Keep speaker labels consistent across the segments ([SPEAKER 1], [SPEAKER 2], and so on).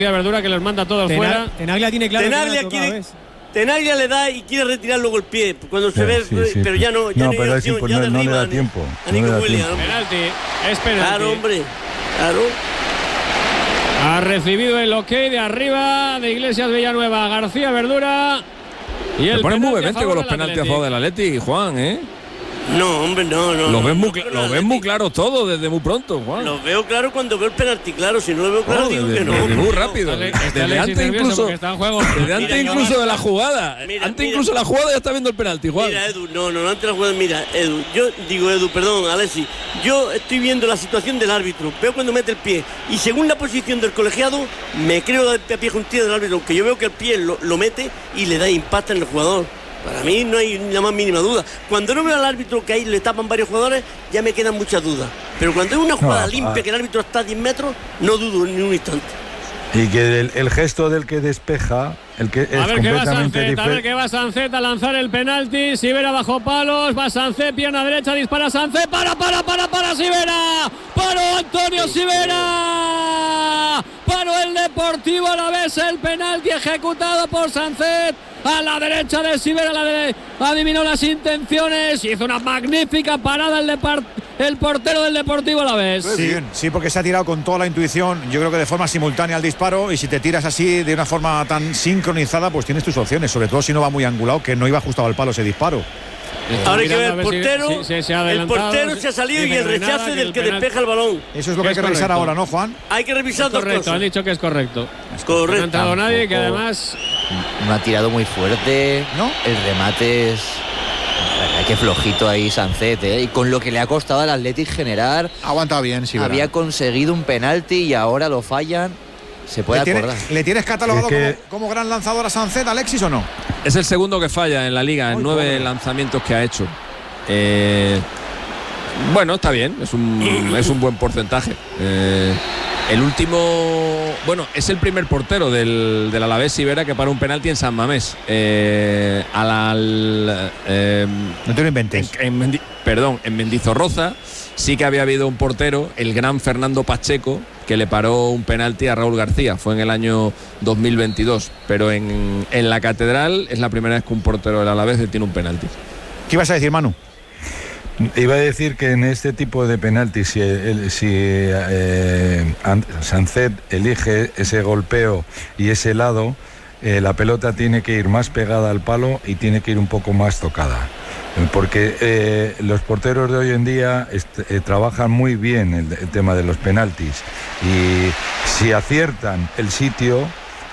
[SPEAKER 1] Verdura que los manda todos fuera.
[SPEAKER 2] Tenaglia tiene claro.
[SPEAKER 3] Tenaglia le da y quiere retirar luego el pie cuando se ve, pero ya no. Ya
[SPEAKER 4] pero es imposible, no le da tiempo.
[SPEAKER 3] A Nico Williams.
[SPEAKER 1] Penalti, es penalti.
[SPEAKER 3] Claro, hombre, claro.
[SPEAKER 1] Ha recibido el ok de arriba de Iglesias Villanueva, García Verdura. Y
[SPEAKER 5] te pones muy vehemente con los penaltis a favor del Atleti, Juan, ¿eh?
[SPEAKER 3] No, hombre, no.
[SPEAKER 5] Los ves muy claros todos desde muy pronto, Juan.
[SPEAKER 3] Los veo claro cuando veo el penalti, claro. Si no lo veo claro, digo que no.
[SPEAKER 5] Muy rápido. Desde antes incluso de la jugada. Antes incluso de la jugada ya está viendo el penalti, Juan.
[SPEAKER 3] Mira, Edu, no, antes de la jugada, mira, Edu. Perdón, Alexis. Yo estoy viendo la situación del árbitro. Veo cuando mete el pie. Y según la posición del colegiado, me creo de pie juntilla del árbitro. Aunque yo veo que el pie lo mete y le da impacto en el jugador. Para mí no hay la más mínima duda. Cuando no veo al árbitro que ahí le tapan varios jugadores, ya me quedan muchas dudas. Pero cuando es una jugada limpia, que el árbitro está a 10 metros, no dudo ni un instante.
[SPEAKER 4] Y que el gesto del que despeja, el que es completamente diferente.
[SPEAKER 1] A ver qué va Sancet a lanzar el penalti. Sivera bajo palos, va Sancet, pierna derecha, dispara Sancet, para Sivera. Paró Antonio Sivera. Paró el Deportivo Alavés, el penalti ejecutado por Sancet. A la derecha de Sivera, adivinó las intenciones, hizo una magnífica parada el portero del Deportivo Alavés.
[SPEAKER 2] Sí, porque se ha tirado con toda la intuición, yo creo que de forma simultánea al disparo, y si te tiras así de una forma tan sincronizada, pues tienes tus opciones, sobre todo si no va muy angulado, que no iba ajustado al palo ese disparo.
[SPEAKER 3] Ahora hay que ver el portero, el portero se ha salido y el rechace del que despeja el balón.
[SPEAKER 2] Eso es lo que hay que revisar ahora, ¿no, Juan?
[SPEAKER 3] Hay que revisar dos cosas.
[SPEAKER 1] Han dicho que es correcto.
[SPEAKER 3] Correcto.
[SPEAKER 1] No ha entrado nadie, que además
[SPEAKER 6] no ha tirado muy fuerte, ¿no? El remate es qué flojito ahí Sancet, y con lo que le ha costado al Athletic generar.
[SPEAKER 2] Aguanta bien, sí.
[SPEAKER 6] Había conseguido un penalti y ahora lo fallan. Se puede acordar.
[SPEAKER 2] ¿Le tienes catalogado como gran lanzador a Sancet, Alexis, o no?
[SPEAKER 5] Es el segundo que falla en la liga, en 9 lanzamientos que ha hecho. Bueno, está bien, es un buen porcentaje. El último, es el primer portero del Alavés Sivera que para un penalti en San Mamés.
[SPEAKER 2] No te lo inventes.
[SPEAKER 5] En Mendizorroza sí que había habido un portero, el gran Fernando Pacheco, que le paró un penalti a Raúl García. Fue en el año 2022. Pero en la Catedral es la primera vez que un portero del Alavés tiene un penalti.
[SPEAKER 2] ¿Qué ibas a decir, Manu?
[SPEAKER 4] Iba a decir que en este tipo de penaltis, si Sancet elige ese golpeo y ese lado, la pelota tiene que ir más pegada al palo y tiene que ir un poco más tocada. Porque los porteros de hoy en día trabajan muy bien el tema de los penaltis, y si aciertan el sitio,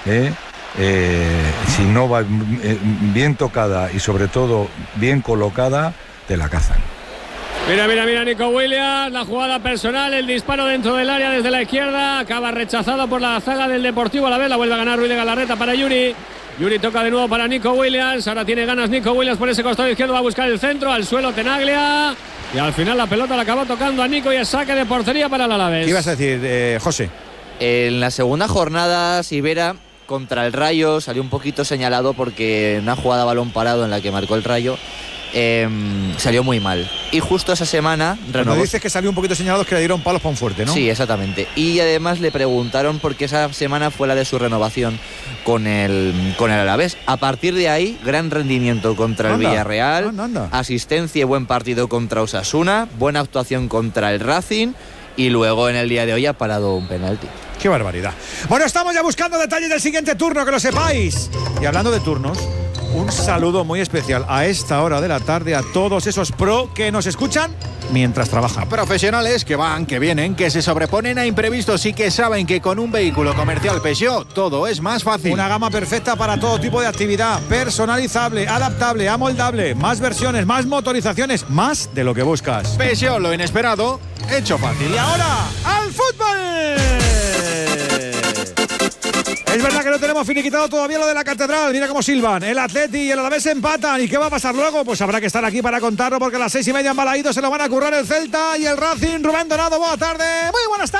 [SPEAKER 4] si no va bien tocada y sobre todo bien colocada, te la cazan.
[SPEAKER 1] Mira Nico Williams, la jugada personal, el disparo dentro del área desde la izquierda, acaba rechazado por la zaga del Deportivo Alavés, la vuelve a ganar Ruiz de Galarreta para Yuri toca de nuevo para Nico Williams, ahora tiene ganas Nico Williams por ese costado izquierdo, va a buscar el centro, al suelo Tenaglia, y al final la pelota la acabó tocando a Nico y es saque de portería para el Alavés.
[SPEAKER 2] ¿Qué ibas a decir, José?
[SPEAKER 6] En la segunda jornada, Sivera contra el Rayo salió un poquito señalado porque en una jugada a balón parado en la que marcó el Rayo, salió muy mal. Y justo esa semana renovó.
[SPEAKER 2] Cuando dices que salió un poquito señalado, es que le dieron palos para un fuerte, ¿no?
[SPEAKER 6] Sí, exactamente. Y además le preguntaron por qué esa semana fue la de su renovación con el Alavés. A partir de ahí, gran rendimiento contra el Villarreal, asistencia y buen partido contra Osasuna, buena actuación contra el Racing, y luego en el día de hoy ha parado un penalti.
[SPEAKER 2] ¡Qué barbaridad! Bueno, estamos ya buscando detalles del siguiente turno, que lo sepáis. Y hablando de turnos, un saludo muy especial a esta hora de la tarde a todos esos pro que nos escuchan mientras trabajan.
[SPEAKER 7] Profesionales que van, que vienen, que se sobreponen a imprevistos y que saben que con un vehículo comercial Peugeot todo es más fácil.
[SPEAKER 2] Una gama perfecta para todo tipo de actividad, personalizable, adaptable, amoldable, más versiones, más motorizaciones, más de lo que buscas.
[SPEAKER 7] Peugeot, lo inesperado, hecho fácil.
[SPEAKER 2] Y ahora, ¡al fútbol! Es verdad que el no tenemos finiquitado todavía lo de la Catedral. Mira cómo silban. El Atleti y el Alavés empatan. ¿Y qué va a pasar luego? Pues habrá que estar aquí para contarlo, porque a las 6:30 en Balaídos se lo van a currar el Celta y el Racing. Rubén Donado, buenas tardes. Muy buenas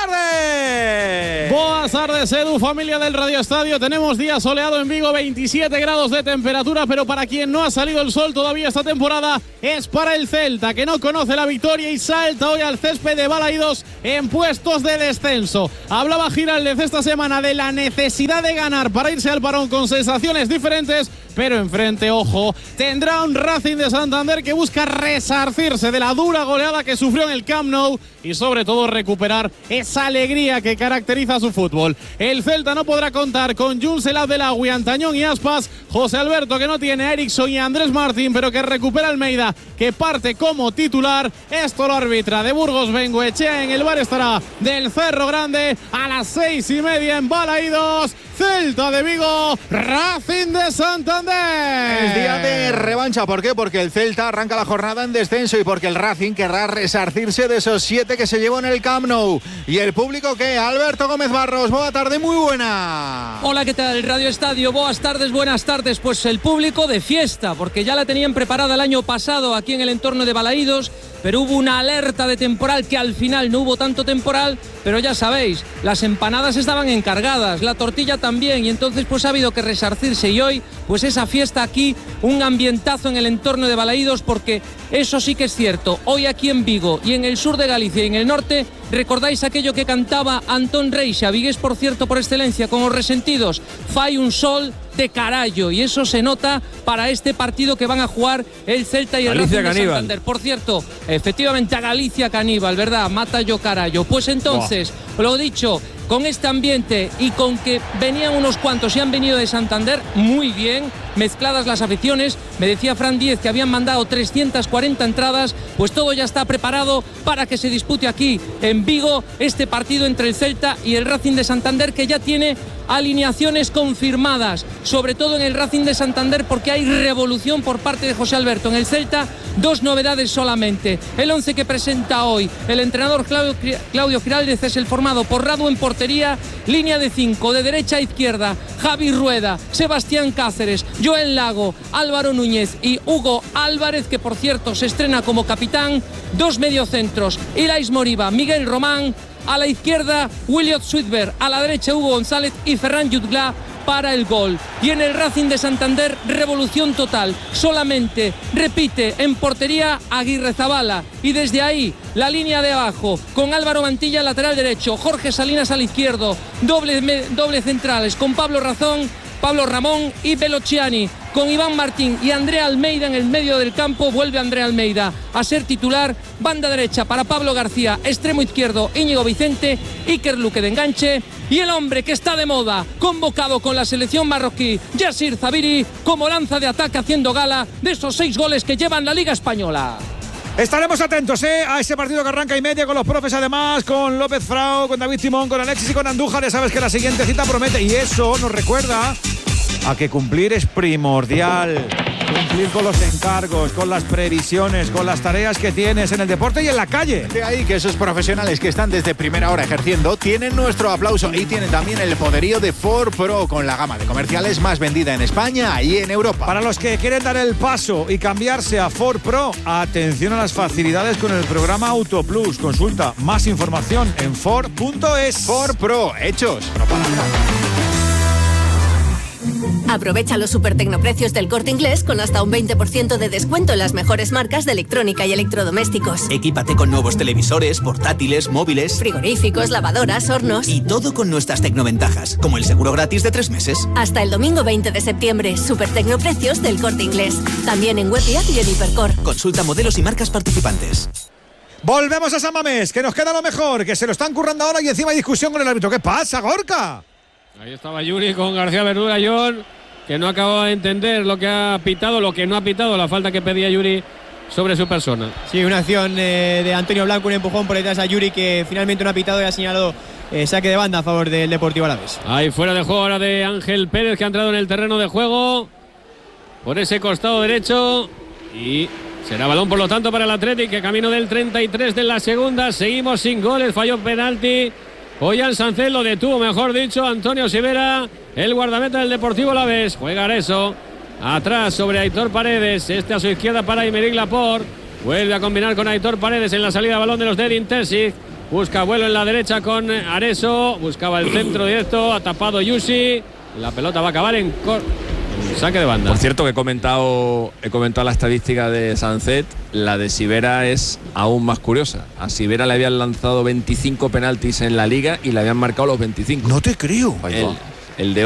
[SPEAKER 2] tardes.
[SPEAKER 8] Buenas tardes, Edu, familia del Radio Estadio. Tenemos día soleado en Vigo, 27 grados de temperatura, pero para quien no ha salido el sol todavía esta temporada es para el Celta, que no conoce la victoria y salta hoy al césped de Balaídos en puestos de descenso. Hablaba Giraldez esta semana de la necesidad de ganar para irse al parón con sensaciones diferentes, pero enfrente, ojo, tendrá un Racing de Santander que busca resarcirse de la dura goleada que sufrió en el Camp Nou y sobre todo recuperar esa alegría que caracteriza su fútbol. El Celta no podrá contar con Jules El Abdelagui, Antañón y Aspas, José Alberto, que no tiene a Eriksson y a Andrés Martín, pero que recupera Almeida, que parte como titular. Esto lo arbitra de Burgos Bengoechea. En el bar estará del Cerro Grande a las 6:30 en Balaídos. Celta de Vigo, Racing de Santander.
[SPEAKER 7] Es día de revancha. ¿Por qué? Porque el Celta arranca la jornada en descenso y porque el Racing querrá resarcirse de esos 7 que se llevó en el Camp Nou. ¿Y el público qué? Alberto Gómez Barros, buena tarde, muy buena.
[SPEAKER 9] Hola, ¿qué tal? Radio Estadio, buenas tardes. Pues el público de fiesta, porque ya la tenían preparada el año pasado aquí en el entorno de Balaídos, pero hubo una alerta de temporal que al final no hubo tanto temporal, pero ya sabéis, las empanadas estaban encargadas, la tortilla también, y entonces pues ha habido que resarcirse, y hoy pues esa fiesta aquí, un ambientazo en el entorno de Balaídos, porque eso sí que es cierto, hoy aquí en Vigo y en el sur de Galicia y en el norte, ¿recordáis aquello que cantaba Antón Reixa, vigués por cierto por excelencia, con Os Resentidos? Fai un sol de carallo, y eso se nota para este partido que van a jugar el Celta y el Racing de Santander. Por cierto, efectivamente a Galicia caníbal, ¿verdad? Mata yo carallo. Pues entonces, lo dicho, con este ambiente y con que venían unos cuantos y han venido de Santander, muy bien, mezcladas las aficiones. Me decía Fran Díez que habían mandado 340 entradas, pues todo ya está preparado para que se dispute aquí en Vigo este partido entre el Celta y el Racing de Santander, que ya tiene alineaciones confirmadas, sobre todo en el Racing de Santander, porque hay revolución por parte de José Alberto. En el Celta, 2 novedades solamente. El 11 que presenta hoy el entrenador Claudio Giraldez es el formado por Radu en portería, línea de 5, de derecha a izquierda, Javi Rueda, Sebastián Cáceres, Joel Lago, Álvaro Núñez y Hugo Álvarez, que por cierto se estrena como capitán. 2 mediocentros, Ilais Moriba, Miguel Román. A la izquierda, Williot Sweetberg. A la derecha, Hugo González y Ferran Jutgla para el gol. Y en el Racing de Santander, revolución total. Solamente repite en portería Aguirre Zabala. Y desde ahí, la línea de abajo, con Álvaro Mantilla, lateral derecho, Jorge Salinas al izquierdo. Doble centrales con Pablo Ramón y Velociani, con Iván Martín y Andrea Almeida en el medio del campo. Vuelve Andrea Almeida a ser titular. Banda derecha para Pablo García, extremo izquierdo Íñigo Vicente, Iker Luque de enganche, y el hombre que está de moda, convocado con la selección marroquí, Yassir Zabiri, como lanza de ataque, haciendo gala de esos 6 goles que llevan la Liga Española.
[SPEAKER 2] Estaremos atentos a ese partido que arranca y media con los profes, además, con López Frau, con David Simón, con Alexis y con Andújar. Ya sabes que la siguiente cita promete, y eso nos recuerda a que cumplir es primordial. Cumplir con los encargos, con las previsiones, con las tareas que tienes en el deporte y en la calle.
[SPEAKER 7] De ahí que esos profesionales que están desde primera hora ejerciendo tienen nuestro aplauso, y tienen también el poderío de Ford Pro, con la gama de comerciales más vendida en España y en Europa.
[SPEAKER 2] Para los que quieren dar el paso y cambiarse a Ford Pro, atención a las facilidades con el programa Auto Plus. Consulta más información en Ford.es.
[SPEAKER 7] Ford Pro, hechos, propaganda.
[SPEAKER 10] Aprovecha los super tecnoprecios del Corte Inglés con hasta un 20% de descuento en las mejores marcas de electrónica y electrodomésticos.
[SPEAKER 11] Equípate con nuevos televisores, portátiles, móviles,
[SPEAKER 10] frigoríficos, lavadoras, hornos.
[SPEAKER 11] Y todo con nuestras tecnoventajas, como el seguro gratis de 3 meses.
[SPEAKER 10] Hasta el domingo 20 de septiembre, super tecnoprecios del Corte Inglés. También en web y app y en Hipercor.
[SPEAKER 11] Consulta modelos y marcas participantes.
[SPEAKER 2] Volvemos a San Mamés, que nos queda lo mejor, que se lo están currando ahora y encima hay discusión con el árbitro. ¿Qué pasa, Gorka?
[SPEAKER 1] Ahí estaba Yuri con García Verdura, John, que no acaba de entender lo que ha pitado, lo que no ha pitado, la falta que pedía Yuri sobre su persona.
[SPEAKER 12] Sí, una acción de Antonio Blanco, un empujón por detrás a Yuri, que finalmente no ha pitado y ha señalado saque de banda a favor del Deportivo Alavés.
[SPEAKER 1] Ahí fuera de juego ahora de Ángel Pérez, que ha entrado en el terreno de juego por ese costado derecho, y será balón por lo tanto para el Athletic, que camino del 33 de la segunda. Seguimos sin goles, falló penalti Ollán Sánchez lo detuvo, mejor dicho, Antonio Sivera, el guardameta del Deportivo Alavés. Juega Areso, atrás sobre Aitor Paredes, a su izquierda para Aymeric Laporte. Vuelve a combinar con Aitor Paredes en la salida de balón de los de Edin Terzic. Busca vuelo en la derecha con Areso, buscaba el centro directo, ha tapado Yusi. La pelota va a acabar en saque de banda.
[SPEAKER 5] Por cierto, que he comentado la estadística de Sánchez. La de Sivera es aún más curiosa. A Sivera le habían lanzado 25 penaltis en la liga y le habían marcado los 25.
[SPEAKER 2] No te creo.
[SPEAKER 5] El de